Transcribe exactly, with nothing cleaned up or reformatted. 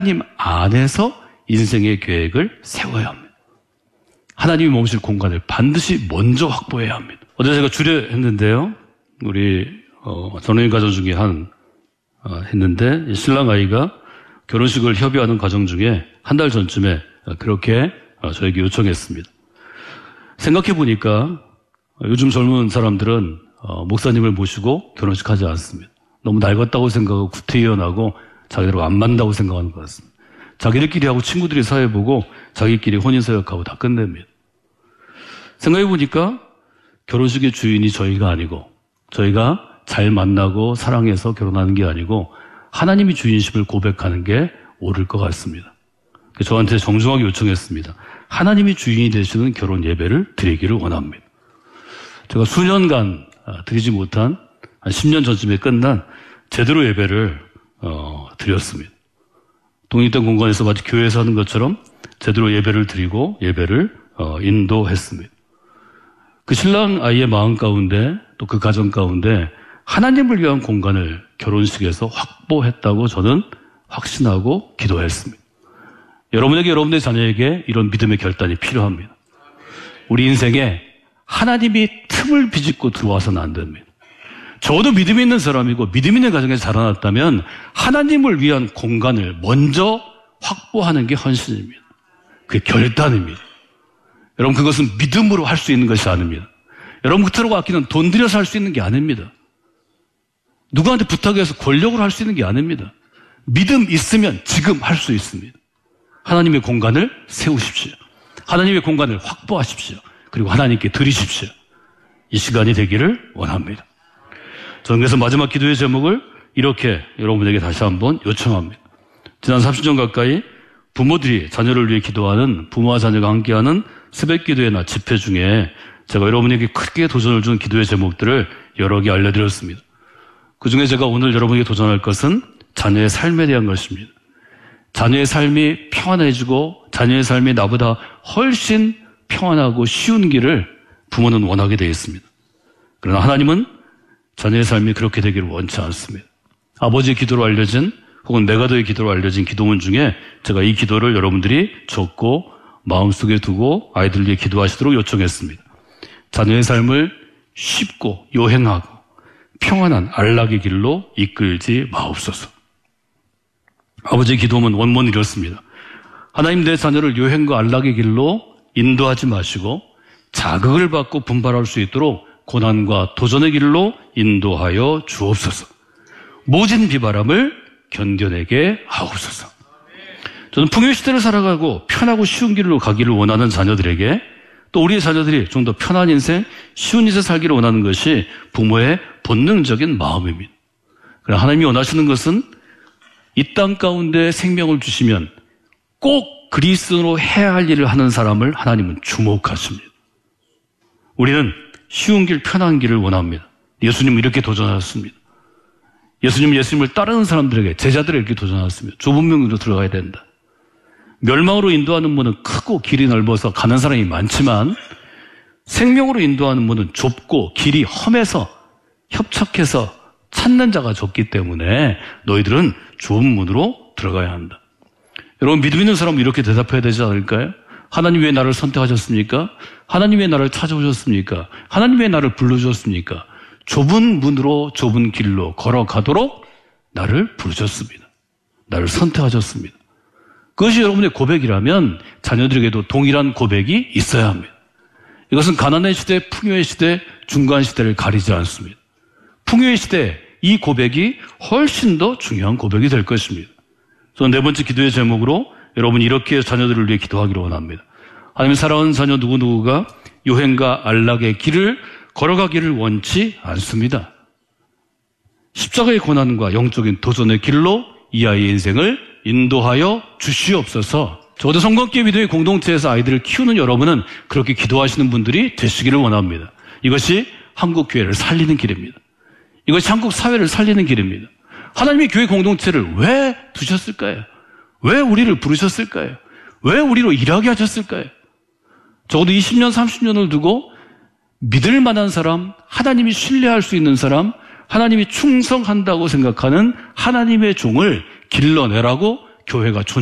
하나님 안에서 인생의 계획을 세워야 합니다. 하나님이 머무실 공간을 반드시 먼저 확보해야 합니다. 어제 제가 주례했는데요. 우리 어, 전원인 가정 중에 한 어, 했는데 신랑 아이가 결혼식을 협의하는 과정 중에 한 달 전쯤에 그렇게 어, 저에게 요청했습니다. 생각해 보니까 요즘 젊은 사람들은 어, 목사님을 모시고 결혼식 하지 않습니다. 너무 낡았다고 생각하고 구태의연하고 자기들하고 안 맞는다고 생각하는 것 같습니다. 자기들끼리 하고 친구들이 사회보고 자기끼리 혼인서약하고 다 끝냅니다. 생각해 보니까 결혼식의 주인이 저희가 아니고 저희가 잘 만나고 사랑해서 결혼하는 게 아니고 하나님이 주인심을 고백하는 게 옳을 것 같습니다. 저한테 정중하게 요청했습니다. 하나님이 주인이 되시는 결혼 예배를 드리기를 원합니다. 제가 수년간 드리지 못한 한 십 년 전쯤에 끝난 제대로 예배를 어, 드렸습니다. 독립된 공간에서 마치 교회에서 하는 것처럼 제대로 예배를 드리고 예배를 어, 인도했습니다. 그 신랑 아이의 마음 가운데 또 그 가정 가운데 하나님을 위한 공간을 결혼식에서 확보했다고 저는 확신하고 기도했습니다. 여러분에게 여러분의 자녀에게 이런 믿음의 결단이 필요합니다. 우리 인생에 하나님이 틈을 비집고 들어와서는 안 됩니다. 저도 믿음 있는 사람이고 믿음 있는 가정에서 자라났다면 하나님을 위한 공간을 먼저 확보하는 게 헌신입니다. 그게 결단입니다. 여러분 그것은 믿음으로 할 수 있는 것이 아닙니다. 여러분 그토록 아끼는 돈 들여서 할 수 있는 게 아닙니다. 누구한테 부탁해서 권력으로 할 수 있는 게 아닙니다. 믿음 있으면 지금 할 수 있습니다. 하나님의 공간을 세우십시오. 하나님의 공간을 확보하십시오. 그리고 하나님께 드리십시오. 이 시간이 되기를 원합니다. 저는 그래서 마지막 기도의 제목을 이렇게 여러분에게 다시 한번 요청합니다. 지난 삼십 년 가까이 부모들이 자녀를 위해 기도하는 부모와 자녀가 함께하는 새벽 기도의 날 집회 중에 제가 여러분에게 크게 도전을 준 기도의 제목들을 여러 개 알려드렸습니다. 그중에 제가 오늘 여러분에게 도전할 것은 자녀의 삶에 대한 것입니다. 자녀의 삶이 평안해지고 자녀의 삶이 나보다 훨씬 평안하고 쉬운 길을 부모는 원하게 되어 있습니다. 그러나 하나님은 자녀의 삶이 그렇게 되기를 원치 않습니다. 아버지의 기도로 알려진 혹은 메가더의 기도로 알려진 기도문 중에 제가 이 기도를 여러분들이 적고 마음속에 두고 아이들 위해 기도하시도록 요청했습니다. 자녀의 삶을 쉽고 요행하고 평안한 안락의 길로 이끌지 마옵소서. 아버지의 기도문 원문은 이렇습니다. 하나님 내 자녀를 요행과 안락의 길로 인도하지 마시고 자극을 받고 분발할 수 있도록 고난과 도전의 길로 인도하여 주옵소서. 모진 비바람을 견뎌내게 하옵소서. 저는 풍요시대를 살아가고 편하고 쉬운 길로 가기를 원하는 자녀들에게 또 우리의 자녀들이 좀 더 편한 인생, 쉬운 인생 살기를 원하는 것이 부모의 본능적인 마음입니다. 그러나 하나님이 원하시는 것은 이 땅 가운데 생명을 주시면 꼭 그리스도로 해야 할 일을 하는 사람을 하나님은 주목하십니다. 우리는 쉬운 길, 편한 길을 원합니다. 예수님은 이렇게 도전하셨습니다. 예수님은 예수님을 따르는 사람들에게, 제자들에게 이렇게 도전하셨습니다. 좁은 문으로 들어가야 된다. 멸망으로 인도하는 문은 크고 길이 넓어서 가는 사람이 많지만 생명으로 인도하는 문은 좁고 길이 험해서 협착해서 찾는 자가 적기 때문에 너희들은 좁은 문으로 들어가야 한다. 여러분 믿음 있는 사람은 이렇게 대답해야 되지 않을까요? 하나님 왜 나를 선택하셨습니까? 하나님 왜 나를 찾아오셨습니까? 하나님 왜 나를 불러주셨습니까? 좁은 문으로 좁은 길로 걸어가도록 나를 부르셨습니다. 나를 선택하셨습니다. 그것이 여러분의 고백이라면 자녀들에게도 동일한 고백이 있어야 합니다. 이것은 가난의 시대, 풍요의 시대, 중간 시대를 가리지 않습니다. 풍요의 시대, 이 고백이 훨씬 더 중요한 고백이 될 것입니다. 저는 네 번째 기도의 제목으로 여러분 이렇게 자녀들을 위해 기도하기를 원합니다. 하나님 사랑하는 자녀 누구누구가 요행과 안락의 길을 걸어가기를 원치 않습니다. 십자가의 고난과 영적인 도전의 길로 이 아이의 인생을 인도하여 주시옵소서. 적어도 성공기회 믿음의 공동체에서 아이들을 키우는 여러분은 그렇게 기도하시는 분들이 되시기를 원합니다. 이것이 한국 교회를 살리는 길입니다. 이것이 한국 사회를 살리는 길입니다. 하나님이 교회 공동체를 왜 두셨을까요? 왜 우리를 부르셨을까요? 왜 우리로 일하게 하셨을까요? 적어도 이십 년, 삼십 년을 두고 믿을 만한 사람, 하나님이 신뢰할 수 있는 사람, 하나님이 충성한다고 생각하는 하나님의 종을 길러내라고 교회가 존